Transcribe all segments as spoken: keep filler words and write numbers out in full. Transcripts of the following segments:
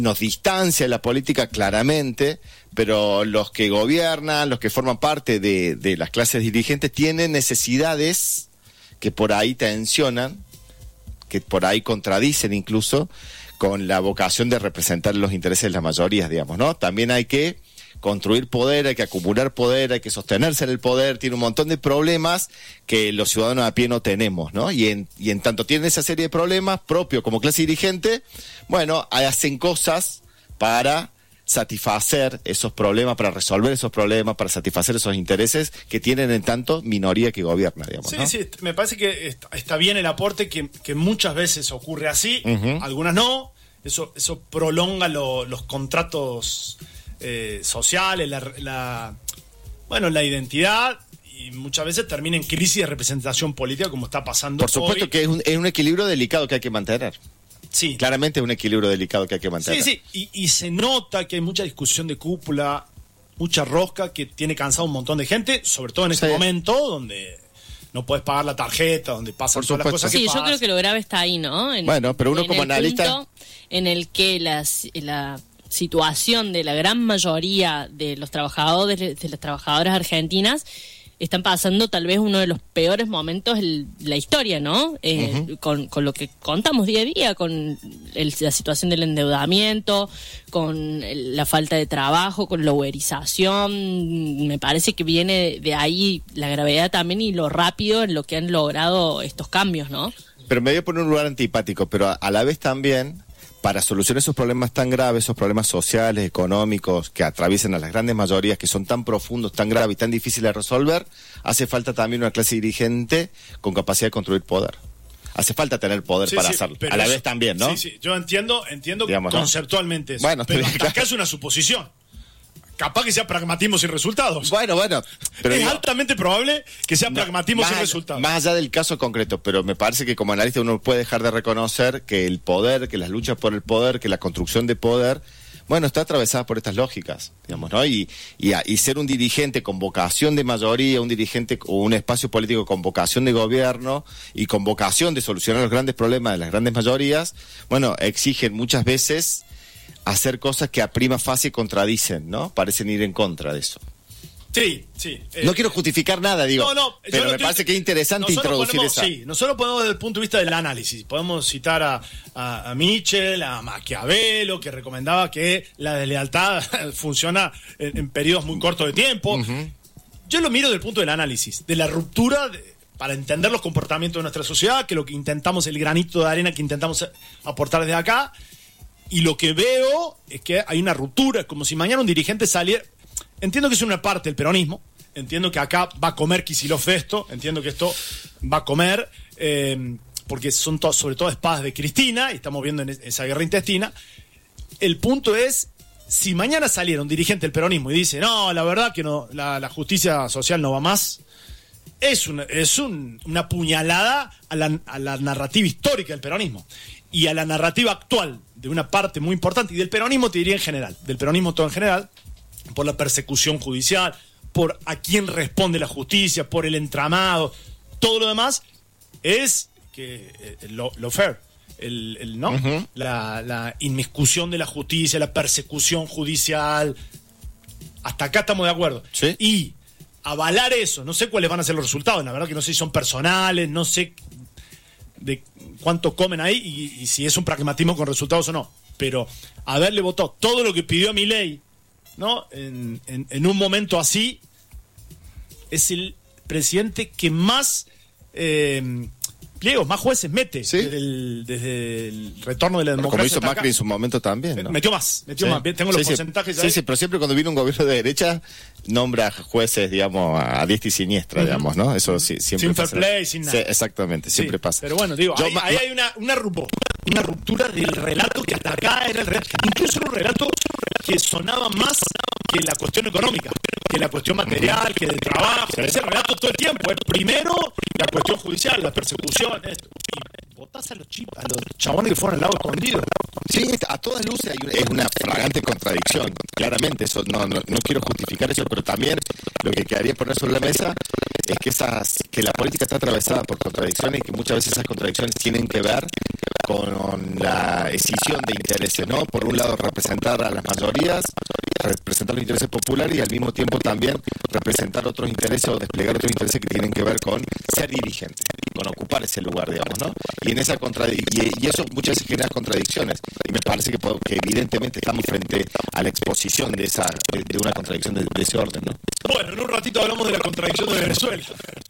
nos distancia de la política claramente, pero los que gobiernan, los que forman parte de, de las clases dirigentes tienen necesidades que por ahí tensionan, que por ahí contradicen incluso con la vocación de representar los intereses de las mayorías, digamos, ¿no? También hay que construir poder, hay que acumular poder, hay que sostenerse en el poder, tiene un montón de problemas que los ciudadanos a pie no tenemos, ¿no? Y en, y en tanto tienen esa serie de problemas propios como clase dirigente, bueno, hacen cosas para satisfacer esos problemas, para resolver esos problemas, para satisfacer esos intereses que tienen en tanto minoría que gobierna, digamos, sí, ¿no? Sí, me parece que está, está bien el aporte, que, que muchas veces ocurre así, uh-huh. Algunas no, eso, eso prolonga lo, los contratos eh, sociales, la, la, bueno, la identidad, y muchas veces termina en crisis de representación política como está pasando hoy. Por supuesto hoy. que es un, es un equilibrio delicado que hay que mantener. Sí. Claramente es un equilibrio delicado que hay que mantener. Sí, sí, y, y se nota que hay mucha discusión de cúpula, mucha rosca que tiene cansado un montón de gente, sobre todo en este sí. momento donde no puedes pagar la tarjeta, donde pasan todas las cosas sí, que Sí, pagas. yo creo que lo grave está ahí, ¿no? En, bueno, pero uno como analista... punto en el que la, la situación de la gran mayoría de los trabajadores, de las trabajadoras argentinas, están pasando tal vez uno de los peores momentos de la historia, ¿no? Eh, uh-huh. con, con lo que contamos día a día, con el, la situación del endeudamiento, con el, la falta de trabajo, con la uberización. Me parece que viene de ahí la gravedad también y lo rápido en lo que han logrado estos cambios, ¿no? Pero me voy a poner un lugar antipático, pero a, a la vez también... para solucionar esos problemas tan graves, esos problemas sociales, económicos, que atraviesan a las grandes mayorías, que son tan profundos, tan graves y tan difíciles de resolver, hace falta también una clase dirigente con capacidad de construir poder. Hace falta tener poder sí, para sí, hacerlo. A la eso, vez también, ¿no? Sí, sí, yo entiendo, entiendo Digamos, conceptualmente ¿no? eso. Bueno, pero hasta acá es una suposición. Capaz que sea pragmatismo sin resultados. Bueno, bueno. Pero es digo, altamente probable que sea no, pragmatismo sin resultados. Más allá del caso concreto, pero me parece que como analista uno puede dejar de reconocer que el poder, que las luchas por el poder, que la construcción de poder, bueno, está atravesada por estas lógicas, digamos, ¿no? Y, y, y ser un dirigente con vocación de mayoría, un dirigente o un espacio político con vocación de gobierno y con vocación de solucionar los grandes problemas de las grandes mayorías, bueno, exigen muchas veces hacer cosas que a prima facie contradicen, ¿no? Parecen ir en contra de eso. Sí, sí. Eh, no quiero justificar nada, digo. No, no. Pero me parece que es interesante introducir ponemos, esa. Sí, nosotros podemos desde el punto de vista del análisis. Podemos citar a, a, a Mitchell, a Maquiavelo, que recomendaba que la deslealtad funciona en, en periodos muy cortos de tiempo. Uh-huh. Yo lo miro desde el punto del análisis, de la ruptura de, para entender los comportamientos de nuestra sociedad, que lo que intentamos, el granito de arena que intentamos aportar desde acá. Y lo que veo es que hay una ruptura, es como si mañana un dirigente saliera... Entiendo que es una parte del peronismo, entiendo que acá va a comer Kicillof esto, entiendo que esto va a comer, eh, porque son to- sobre todo espadas de Cristina, y estamos viendo en esa guerra intestina. El punto es, si mañana saliera un dirigente del peronismo y dice, no, la verdad que no, la, la justicia social no va más, es, una, es un, una puñalada a la, a la narrativa histórica del peronismo y a la narrativa actual de una parte muy importante, y del peronismo te diría en general, del peronismo todo en general, por la persecución judicial, por a quién responde la justicia, por el entramado, todo lo demás es que eh, lo, lo fair, el, el, ¿no? Uh-huh. La, la inmiscusión de la justicia, la persecución judicial, hasta acá estamos de acuerdo. ¿Sí? Y avalar eso, no sé cuáles van a ser los resultados, la verdad que no sé si son personales, no sé de cuánto comen ahí y, y si es un pragmatismo con resultados o no, pero haberle votado todo lo que pidió Milei, ¿no? En, en, en un momento así, es el presidente que más eh, pliegos, más jueces mete, ¿sí? desde, el, desde el retorno de la democracia. Como hizo Macri en su momento también, ¿no? Metió más, metió sí. más. Tengo los sí, porcentajes sí, ahí. Sí, sí, pero siempre cuando viene un gobierno de derecha, nombra jueces, digamos, a diestra y siniestra, uh-huh. digamos, ¿no? Eso sí, siempre sin pasa. Sin fair play, sin nada. Sí, exactamente, siempre sí, pasa. Pero bueno, digo, Yo, ahí, ma- ahí hay una, una, ruptura, una ruptura del relato que hasta acá era el relato, incluso era un relato que sonaba más que la cuestión económica, que la cuestión material, que del trabajo. Ese relato todo el tiempo es primero la cuestión judicial, la persecución, esto. votás a los chicos, a los chabones que fueron al lago escondido. Sí, a todas luces hay una, es una flagrante contradicción, claramente, eso no, no, no quiero justificar eso, pero también lo que quedaría poner sobre la mesa es que esas que la política está atravesada por contradicciones y que muchas veces esas contradicciones tienen que ver con la escisión de intereses, ¿no? Por un lado representar a las mayorías, representar los intereses populares y al mismo tiempo también representar otros intereses o desplegar otros intereses que tienen que ver con ser dirigente, con ocupar ese lugar, digamos, ¿no? Y en esa contradic- y, y eso muchas veces genera contradicciones y me parece que, que evidentemente estamos frente a la exposición de esa de, de una contradicción de, de ese orden, ¿no? Bueno, en un ratito hablamos de la contradicción de Venezuela.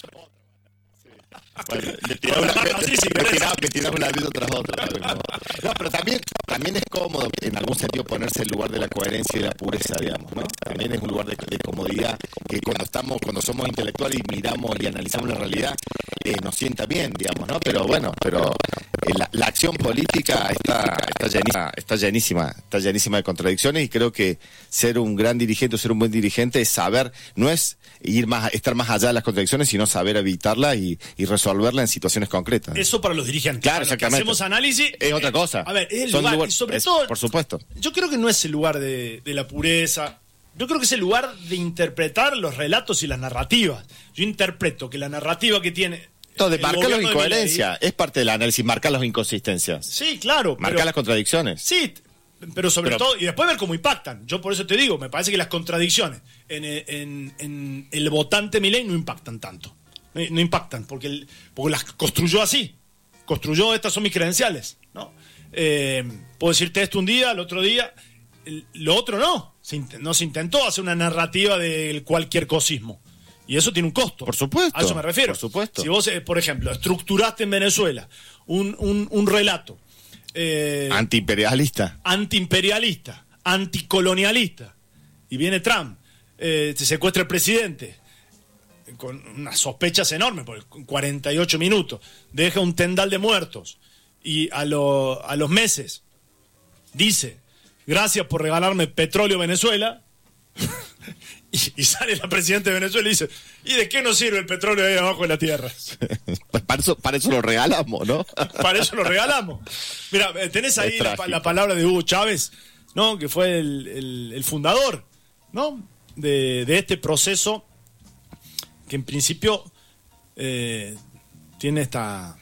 Bueno, le tiramos una, me, así, si me, tiramos, me tiramos una vida tras otra. No, pero también, también es cómodo en algún sentido ponerse en el lugar de la coherencia y de la pureza, digamos, ¿no? También es un lugar de, de comodidad que cuando estamos, cuando somos intelectuales y miramos y analizamos la realidad, eh, nos sienta bien, digamos, ¿no? Pero bueno, pero eh, la, la acción política está, está llenísima, está llenísima, está llenísima de contradicciones y creo que ser un gran dirigente o ser un buen dirigente es saber, no es ir más, estar más allá de las contradicciones, sino saber evitarlas y, y resolverla en situaciones concretas. Eso para los dirigentes. Claro, para los que exactamente. Hacemos análisis. Es otra cosa. A ver, es el Son lugar, lugar- y sobre es- todo. por supuesto. Yo creo que no es el lugar de, de la pureza. Yo creo que es el lugar de interpretar los relatos y las narrativas. Yo interpreto que la narrativa que tiene. Entonces, el marcar las gobierno de incoherencias, es parte del análisis, marcar las inconsistencias, Sí, claro. marcar pero- las contradicciones. Sí, pero sobre Pero- todo, y después ver cómo impactan. Yo por eso te digo, me parece que las contradicciones en, en- en el votante Milei no impactan tanto. No, no impactan, porque, el- porque las construyó así. Construyó, estas son mis credenciales, ¿no? Eh, puedo decirte esto un día, el otro día, el- lo otro no. Se int- no se intentó hacer una narrativa del cualquier cosismo. Y eso tiene un costo. Por supuesto, A eso me refiero. por supuesto. Si vos, eh, por ejemplo, estructuraste en Venezuela un, un, un relato eh, Antiimperialista. antiimperialista, anticolonialista, y viene Trump, eh, se secuestra el presidente, con unas sospechas enormes, porque con cuarenta y ocho minutos, deja un tendal de muertos, y a, lo- a los meses dice, gracias por regalarme petróleo Venezuela, y, y sale la presidenta de Venezuela y dice, ¿y de qué nos sirve el petróleo ahí abajo de la tierra? Pues para eso, para eso lo regalamos, ¿no? Para eso lo regalamos. Mira, eh, tenés ahí Es la, trágico. la palabra de Hugo Chávez, ¿no? Que fue el, el- el fundador, ¿no? De, de este proceso que en principio eh, tiene esta,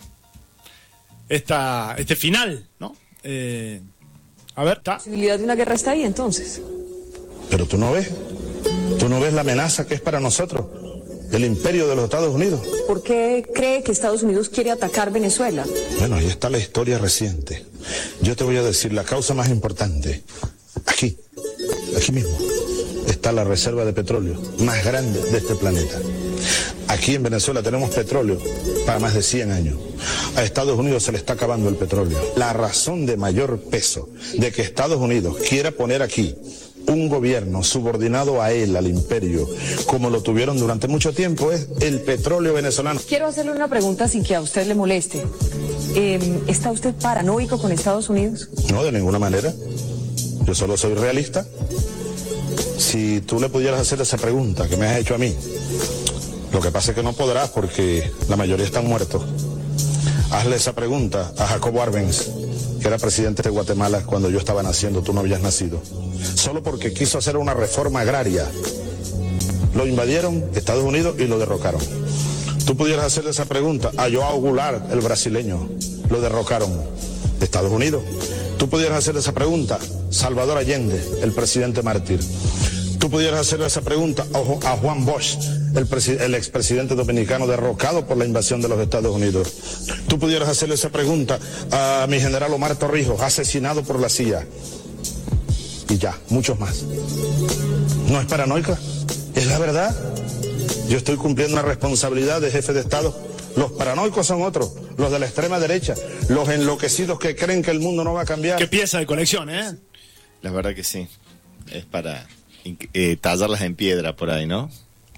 esta, este final, ¿no? Eh, a ver, está. La posibilidad de una guerra está ahí entonces. Pero tú no ves, tú no ves la amenaza que es para nosotros, el imperio de los Estados Unidos. ¿Por qué cree que Estados Unidos quiere atacar Venezuela? Bueno, ahí está la historia reciente. Yo te voy a decir la causa más importante. Aquí, aquí mismo, está la reserva de petróleo más grande de este planeta. Aquí en Venezuela tenemos petróleo para más de cien años. A Estados Unidos se le está acabando el petróleo. La razón de mayor peso de que Estados Unidos quiera poner aquí un gobierno subordinado a él, al imperio, como lo tuvieron durante mucho tiempo, es el petróleo venezolano. Quiero hacerle una pregunta sin que a usted le moleste. Eh, ¿Está usted paranoico con Estados Unidos? No, de ninguna manera. Yo solo soy realista. Si tú le pudieras hacer esa pregunta que me has hecho a mí, lo que pasa es que no podrás porque la mayoría están muertos. Hazle esa pregunta a Jacobo Arbenz, que era presidente de Guatemala cuando yo estaba naciendo, tú no habías nacido. Solo porque quiso hacer una reforma agraria. Lo invadieron Estados Unidos y lo derrocaron. Tú pudieras hacerle esa pregunta a João Goulart, el brasileño. Lo derrocaron Estados Unidos. Tú pudieras hacerle esa pregunta a Salvador Allende, el presidente mártir. Tú pudieras hacerle esa pregunta a, Jo- a Juan Bosch, el, presi- el expresidente dominicano derrocado por la invasión de los Estados Unidos. Tú pudieras hacerle esa pregunta a mi general Omar Torrijos, asesinado por la C I A. Y ya, muchos más. ¿No es paranoica? ¿Es la verdad? Yo estoy cumpliendo una responsabilidad de jefe de Estado. Los paranoicos son otros, los de la extrema derecha, los enloquecidos que creen que el mundo no va a cambiar. Qué pieza de colección, ¿eh? La verdad que sí. Es para eh, tallarlas en piedra por ahí, ¿no?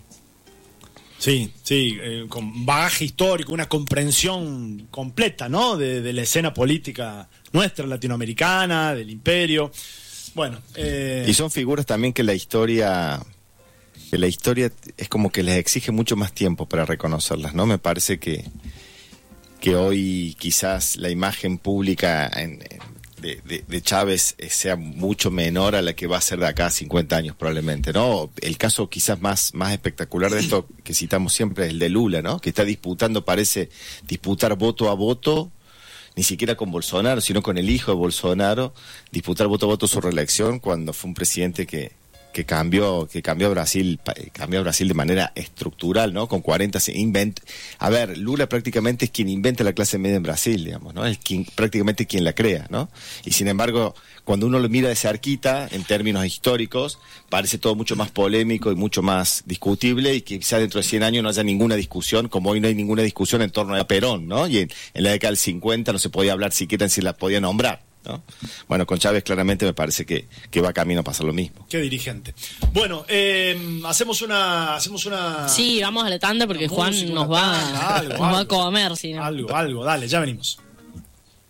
Sí, sí, eh, con bagaje histórico, una comprensión completa, ¿no? De, de la escena política nuestra, latinoamericana, del imperio. Bueno, eh, Y son figuras también que la historia, que la historia es como que les exige mucho más tiempo para reconocerlas, ¿no? Me parece que que hoy quizás la imagen pública en, en, de, de, de Chávez sea mucho menor a la que va a ser de acá a cincuenta años probablemente, ¿no? El caso quizás más, más espectacular de esto que citamos siempre es el de Lula, ¿no? Que está disputando, parece disputar voto a voto, ni siquiera con Bolsonaro, sino con el hijo de Bolsonaro, disputar voto a voto su reelección cuando fue un presidente que que cambió que cambió a Brasil cambió a Brasil de manera estructural, ¿no? Con cuarenta invent a ver, Lula prácticamente es quien inventa la clase media en Brasil, digamos, ¿no? Es quien prácticamente quien la crea, ¿no? Y sin embargo, cuando uno lo mira de cerquita en términos históricos, parece todo mucho más polémico y mucho más discutible, y que quizás dentro de cien años no haya ninguna discusión, como hoy no hay ninguna discusión en torno a Perón, ¿no? Y en, en la década del cincuenta no se podía hablar siquiera en si la podía nombrar, ¿no? Bueno, con Chávez claramente me parece que, que va camino a pasar lo mismo. Qué dirigente. Bueno, eh, hacemos una hacemos una Sí, vamos a la tanda porque Juan música, nos va, tanda, algo, nos va a algo. comer. Si no. Algo, algo, dale, ya venimos.